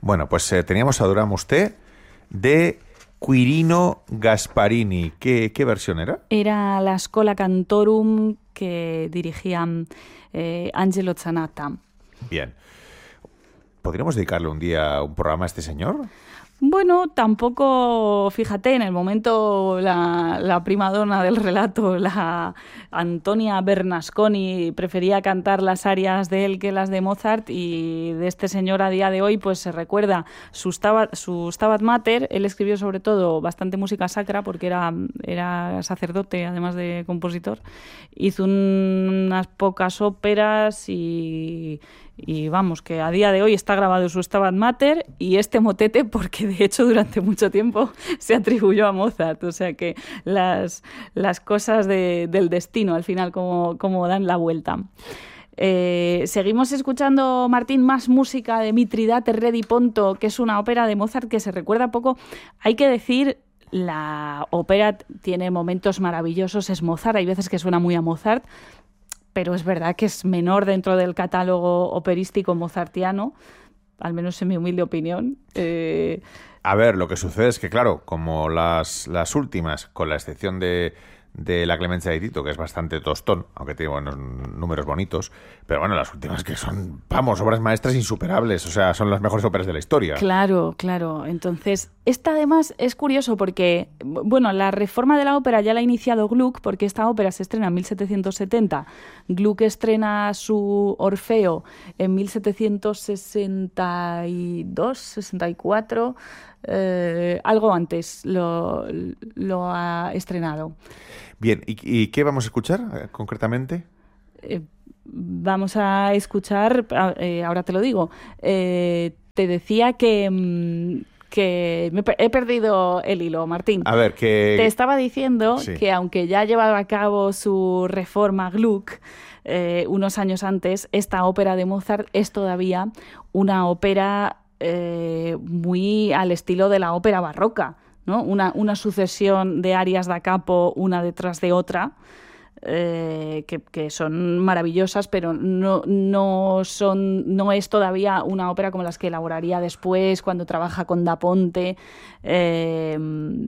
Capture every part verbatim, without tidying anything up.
Bueno, pues eh, teníamos Adoramus Te de Quirino Gasparini. ¿Qué, qué versión era? Era la Schola Cantorum que dirigía eh, Angelo Zanatta. Bien. ¿Podríamos dedicarle un día un programa a este señor? Bueno, tampoco, fíjate, en el momento la, la primadona del relato, la Antonia Bernasconi, prefería cantar las arias de él que las de Mozart, y de este señor a día de hoy pues se recuerda su Stabat, su Stabat Mater. Él escribió sobre todo bastante música sacra porque era, era sacerdote, además de compositor. Hizo un, unas pocas óperas y... Y vamos, que a día de hoy está grabado su Stabat Mater y este motete porque de hecho durante mucho tiempo se atribuyó a Mozart. O sea que las, las cosas de, del destino al final como, como dan la vuelta. Eh, seguimos escuchando, Martín, más música de Mitridate Re di Ponto, que es una ópera de Mozart que se recuerda poco. Hay que decir... La ópera tiene momentos maravillosos, es Mozart, hay veces que suena muy a Mozart, pero es verdad que es menor dentro del catálogo operístico mozartiano, al menos en mi humilde opinión. Eh... A ver, lo que sucede es que, claro, como las, las últimas, con la excepción de, de La Clemencia de Tito, que es bastante tostón, aunque tiene buenos números bonitos, pero bueno, las últimas que son, vamos, obras maestras insuperables, o sea, son las mejores óperas de la historia. Claro, claro. Entonces, esta además es curioso porque, bueno, la reforma de la ópera ya la ha iniciado Gluck, porque esta ópera se estrena en mil setecientos setenta. Gluck estrena su Orfeo en mil setecientos sesenta y dos, sesenta y cuatro, eh, algo antes lo, lo ha estrenado. Bien, ¿y, y qué vamos a escuchar eh, concretamente? Eh, vamos a escuchar, eh, ahora te lo digo, eh, te decía que... que me he perdido el hilo, Martín. A ver, que... Te estaba diciendo sí. que aunque ya llevaba a cabo su reforma Gluck eh, unos años antes, esta ópera de Mozart es todavía una ópera eh, muy al estilo de la ópera barroca, ¿no? Una, una sucesión de arias da capo una detrás de otra, Eh, que, que son maravillosas, pero no, no, son, no es todavía una ópera como las que elaboraría después cuando trabaja con Da Ponte, eh,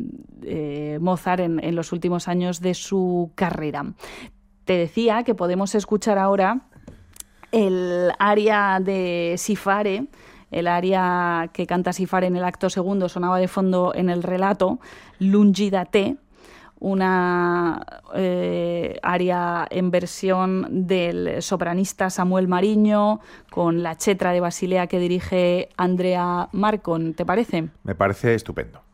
eh, Mozart en, en los últimos años de su carrera. Te decía que podemos escuchar ahora el aria de Sifare, el aria que canta Sifare en el acto segundo, sonaba de fondo en el relato, Lungi da te, una eh, aria en versión del sopranista Samuel Mariño, con la chetra de Basilea que dirige Andrea Marcon. ¿Te parece? Me parece estupendo.